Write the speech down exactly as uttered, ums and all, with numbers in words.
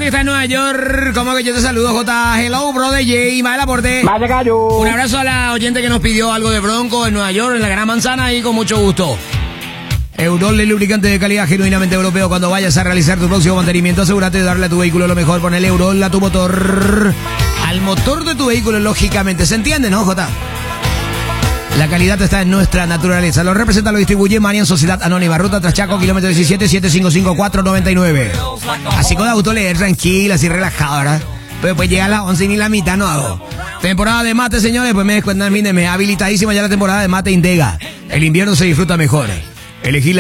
que está en Nueva York. ¿Cómo que yo te saludo, J? Hello, brother J. Mal aporte. Vaya gallo. Un abrazo a la oyente que nos pidió algo de Bronco en Nueva York, en la Gran Manzana, y con mucho gusto. Eurol, el lubricante de calidad genuinamente europeo. Cuando vayas a realizar tu próximo mantenimiento, asegúrate de darle a tu vehículo lo mejor. Ponele Eurol a tu motor. Al motor de tu vehículo, lógicamente. ¿Se entiende, no, J? La calidad está en nuestra naturaleza. Lo representa, lo distribuye Marian Sociedad Anónima. Ruta Traschaco, kilómetro diecisiete, siete cinco cinco cuatro nueve nueve. Así con auto leer tranquila, así relajado, ¿verdad? Pues después llega a las once y ni la mitad no hago. Temporada de mate, señores. Pues me descuentan, mire, me habilitadísima ya la temporada de mate Intega. El invierno se disfruta mejor. Elegí la